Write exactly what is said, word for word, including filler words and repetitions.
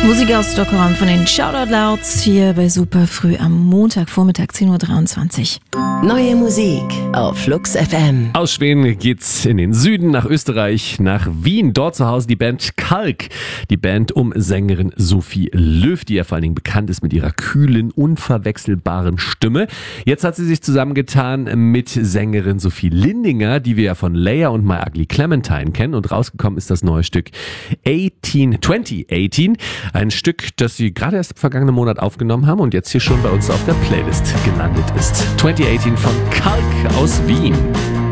Musik aus Stockholm von den Shoutout Louds hier bei Super Früh am Montagvormittag zehn Uhr dreiundzwanzig. Neue Musik auf Flux F M. Aus Schweden geht's in den Süden nach Österreich, nach Wien. Dort zu Hause die Band Kalk. Die Band um Sängerin Sophie Löw, die ja vor allen Dingen bekannt ist mit ihrer kühlen, unverwechselbaren Stimme. Jetzt hat sie sich zusammengetan mit Sängerin Sophie Lindinger, die wir ja von Leia und My Ugly Clementine kennen. Und rausgekommen ist das neue Stück achtzehn, zwanzig achtzehn. Ein Stück, das sie gerade erst im vergangenen Monat aufgenommen haben und jetzt hier schon bei uns auf der Playlist gelandet ist. zwanzig achtzehn von Kalk aus Wien.